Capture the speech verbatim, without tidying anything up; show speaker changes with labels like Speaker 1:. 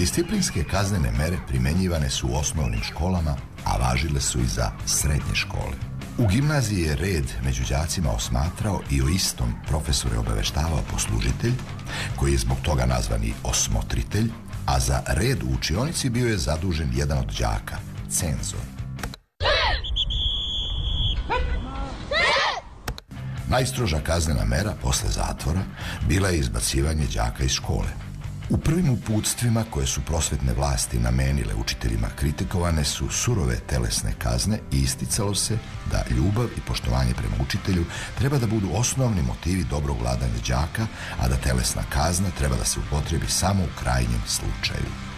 Speaker 1: Disciplinske kaznene mere primenjivane su u osnovnim školama, a važile su i za srednje škole. U gimnaziji je red među đacima osmatrao i o istom profesore obaveštavao poslužitelj, koji je zbog toga nazvan i osmotritelj, a za red u učionici bio je zadužen jedan od đaka, cenzor. Najstroža kaznena mera posle zatvora bila je izbacivanje đaka iz škole. U prvim uputstvima koje su prosvetne vlasti namenile učiteljima kritikovane su surove telesne kazne i isticalo se da ljubav i poštovanje prema učitelju treba da budu osnovni motivi dobrog vladanja đaka, a da telesna kazna treba da se upotrebi samo u krajnjem slučaju.